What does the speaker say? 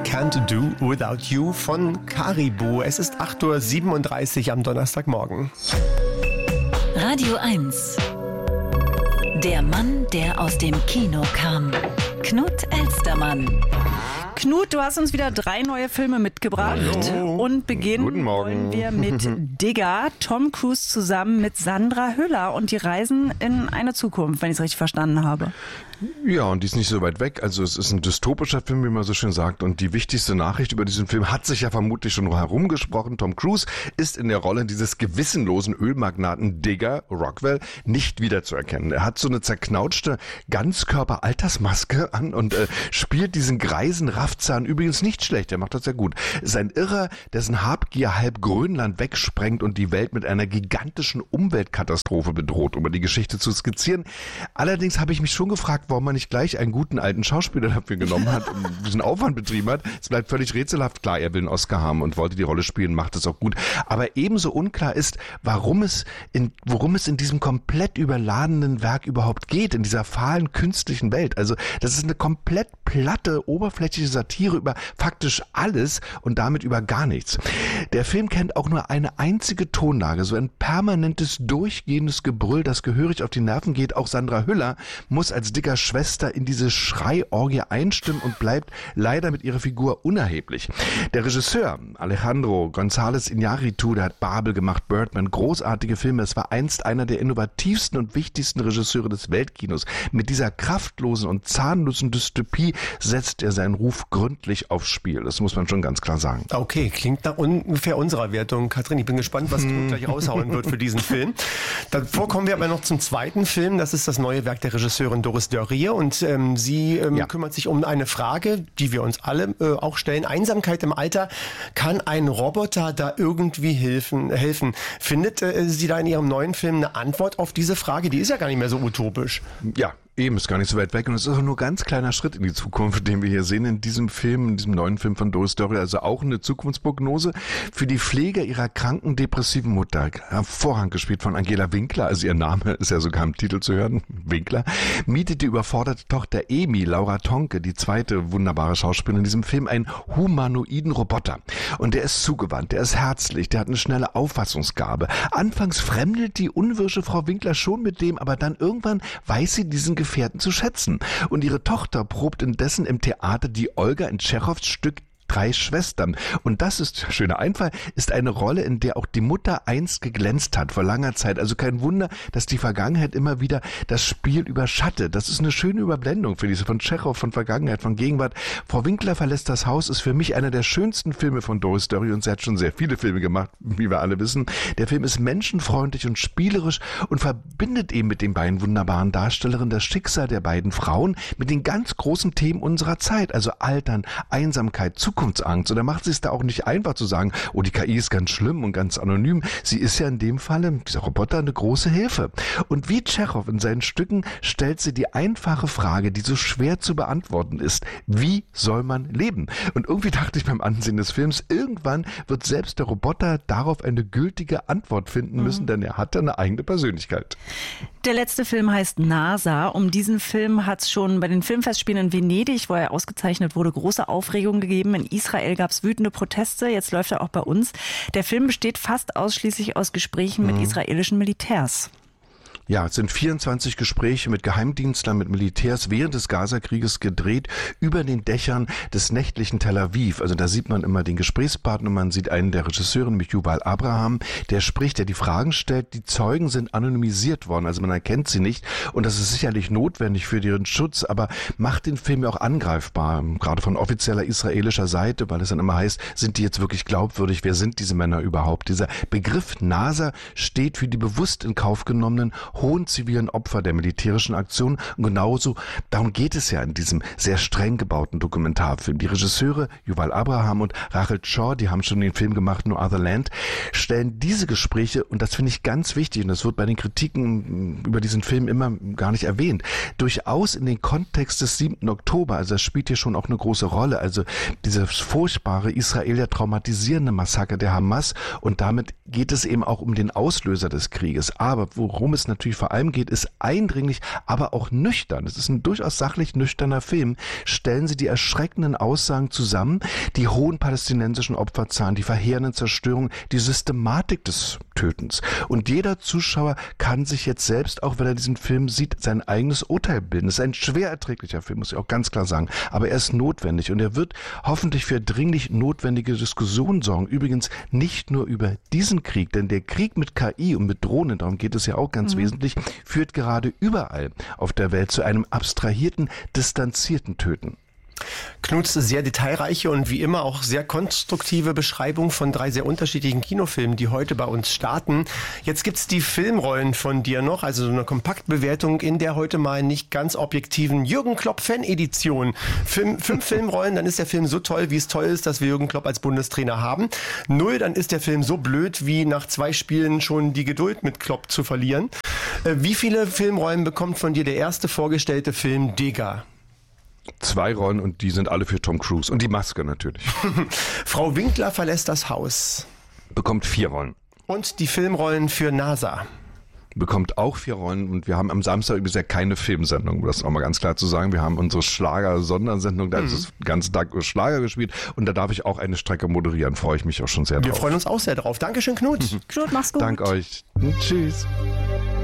Can't Do Without You von Caribou. Es ist 8:37 Uhr am Donnerstagmorgen. Radio 1. Der Mann, der aus dem Kino kam. Knut Elstermann. Knut, du hast uns wieder 3 neue Filme mitgebracht. Hallo. Und beginnen wollen wir mit Digger. Tom Cruise zusammen mit Sandra Hüller. Und die reisen in eine Zukunft, wenn ich es richtig verstanden habe. Ja, und die ist nicht so weit weg. Also es ist ein dystopischer Film, wie man so schön sagt. Und die wichtigste Nachricht über diesen Film hat sich ja vermutlich schon herumgesprochen. Tom Cruise ist in der Rolle dieses gewissenlosen Ölmagnaten Digger Rockwell nicht wiederzuerkennen. Er hat so eine zerknautschte Ganzkörper-Altersmaske an und spielt diesen greisen Raffzahn übrigens nicht schlecht. Er macht das sehr gut. Ist ein Irrer, dessen Habgier halb Grönland wegsprengt und die Welt mit einer gigantischen Umweltkatastrophe bedroht, um die Geschichte zu skizzieren. Allerdings habe ich mich schon gefragt, warum man nicht gleich einen guten alten Schauspieler dafür genommen hat und diesen Aufwand betrieben hat. Es bleibt völlig rätselhaft. Klar, er will einen Oscar haben und wollte die Rolle spielen, macht es auch gut. Aber ebenso unklar ist, worum es in diesem komplett überladenen Werk überhaupt geht, in dieser fahlen künstlichen Welt. Also das ist eine komplett platte, oberflächliche Satire über faktisch alles und damit über gar nichts. Der Film kennt auch nur eine einzige Tonlage, so ein permanentes, durchgehendes Gebrüll, das gehörig auf die Nerven geht. Auch Sandra Hüller muss als dicker Schwester in diese Schreiorgie einstimmen und bleibt leider mit ihrer Figur unerheblich. Der Regisseur Alejandro González Iñárritu, der hat Babel gemacht, Birdman, großartige Filme. Es war einst einer der innovativsten und wichtigsten Regisseure des Weltkinos. Mit dieser kraftlosen und zahnlosen Dystopie setzt er seinen Ruf gründlich aufs Spiel. Das muss man schon ganz klar sagen. Okay, klingt nach ungefähr unserer Wertung. Katrin, ich bin gespannt, was du gleich raushauen wird für diesen Film. Davor kommen wir aber noch zum zweiten Film. Das ist das neue Werk der Regisseurin Doris Dörrie. Und sie kümmert sich um eine Frage, die wir uns alle auch stellen. Einsamkeit im Alter. Kann ein Roboter da irgendwie helfen? Findet sie da in ihrem neuen Film eine Antwort auf diese Frage? Die ist ja gar nicht mehr so utopisch. Ja. Eben, ist gar nicht so weit weg und es ist auch nur ein ganz kleiner Schritt in die Zukunft, den wir hier sehen in diesem Film, in diesem neuen Film von Doris Dörrie, also auch eine Zukunftsprognose für die Pflege ihrer kranken, depressiven Mutter, hervorragend gespielt von Angela Winkler, also ihr Name ist ja sogar im Titel zu hören, Winkler, mietet die überforderte Tochter Amy, Laura Tonke, die zweite wunderbare Schauspielerin in diesem Film, einen humanoiden Roboter und der ist zugewandt, der ist herzlich, der hat eine schnelle Auffassungsgabe. Anfangs fremdelt die unwirsche Frau Winkler schon mit dem, aber dann irgendwann weiß sie diesen Gefährten zu schätzen. Und ihre Tochter probt indessen im Theater die Olga in Tschechows Stück 3 Schwestern. Und das ist, schöner Einfall, ist eine Rolle, in der auch die Mutter einst geglänzt hat, vor langer Zeit. Also kein Wunder, dass die Vergangenheit immer wieder das Spiel überschattet. Das ist eine schöne Überblendung für diese von Tschechow, von Vergangenheit, von Gegenwart. Frau Winkler verlässt das Haus ist für mich einer der schönsten Filme von Doris Dörrie und sie hat schon sehr viele Filme gemacht, wie wir alle wissen. Der Film ist menschenfreundlich und spielerisch und verbindet eben mit den beiden wunderbaren Darstellerinnen das Schicksal der beiden Frauen mit den ganz großen Themen unserer Zeit, also Altern, Einsamkeit, Zukunftsangst. Und da macht sie es da auch nicht einfach zu sagen, oh, die KI ist ganz schlimm und ganz anonym. Sie ist ja in dem Falle, dieser Roboter, eine große Hilfe. Und wie Tschechow in seinen Stücken stellt sie die einfache Frage, die so schwer zu beantworten ist. Wie soll man leben? Und irgendwie dachte ich beim Ansehen des Films, irgendwann wird selbst der Roboter darauf eine gültige Antwort finden müssen, denn er hat eine eigene Persönlichkeit. Der letzte Film heißt NASA. Um diesen Film hat es schon bei den Filmfestspielen in Venedig, wo er ausgezeichnet wurde, große Aufregung gegeben. In Israel gab es wütende Proteste. Jetzt läuft er auch bei uns. Der Film besteht fast ausschließlich aus Gesprächen mit israelischen Militärs. Ja, es sind 24 Gespräche mit Geheimdienstlern, mit Militärs während des Gazakrieges gedreht über den Dächern des nächtlichen Tel Aviv. Also da sieht man immer den Gesprächspartner, man sieht einen der Regisseure, nämlich Yuval Abraham, der spricht, der die Fragen stellt. Die Zeugen sind anonymisiert worden, also man erkennt sie nicht und das ist sicherlich notwendig für ihren Schutz, aber macht den Film ja auch angreifbar, gerade von offizieller israelischer Seite, weil es dann immer heißt, sind die jetzt wirklich glaubwürdig, wer sind diese Männer überhaupt? Dieser Begriff NASA steht für die bewusst in Kauf genommenen hohen zivilen Opfer der militärischen Aktion. Und genauso, darum geht es ja in diesem sehr streng gebauten Dokumentarfilm. Die Regisseure Yuval Abraham und Rachel Shaw, die haben schon den Film gemacht, No Other Land, stellen diese Gespräche, und das finde ich ganz wichtig, und das wird bei den Kritiken über diesen Film immer gar nicht erwähnt, durchaus in den Kontext des 7. Oktober, also das spielt hier schon auch eine große Rolle, also dieses furchtbare Israeler traumatisierende Massaker der Hamas, und damit geht es eben auch um den Auslöser des Krieges. Aber worum es natürlich viel vor allem geht, ist eindringlich, aber auch nüchtern. Es ist ein durchaus sachlich nüchterner Film. Stellen Sie die erschreckenden Aussagen zusammen, die hohen palästinensischen Opferzahlen, die verheerenden Zerstörungen, die Systematik des Tötens. Und jeder Zuschauer kann sich jetzt selbst, auch wenn er diesen Film sieht, sein eigenes Urteil bilden. Es ist ein schwer erträglicher Film, muss ich auch ganz klar sagen. Aber er ist notwendig und er wird hoffentlich für dringlich notwendige Diskussionen sorgen. Übrigens nicht nur über diesen Krieg, denn der Krieg mit KI und mit Drohnen, darum geht es ja auch ganz wesentlich, führt gerade überall auf der Welt zu einem abstrahierten, distanzierten Töten. Knuts sehr detailreiche und wie immer auch sehr konstruktive Beschreibung von 3 sehr unterschiedlichen Kinofilmen, die heute bei uns starten. Jetzt gibt's die Filmrollen von dir noch, also so eine Kompaktbewertung in der heute mal nicht ganz objektiven Jürgen Klopp-Fan-Edition. 5 Filmrollen, dann ist der Film so toll, wie es toll ist, dass wir Jürgen Klopp als Bundestrainer haben. 0, dann ist der Film so blöd, wie nach 2 Spielen schon die Geduld mit Klopp zu verlieren. Wie viele Filmrollen bekommt von dir der erste vorgestellte Film Deger? 2 Rollen und die sind alle für Tom Cruise. Und die Maske natürlich. Frau Winkler verlässt das Haus. Bekommt 4 Rollen. Und die Filmrollen für NASA. Bekommt auch 4 Rollen und wir haben am Samstag übrigens ja keine Filmsendung, um das nochmal ganz klar zu sagen. Wir haben unsere Schlager-Sondersendung, da ist es den ganzen Tag Schlager gespielt und da darf ich auch eine Strecke moderieren. Freue ich mich auch schon sehr drauf. Wir freuen uns auch sehr drauf. Dankeschön, Knut. Knut, mach's gut. Dank euch. Tschüss.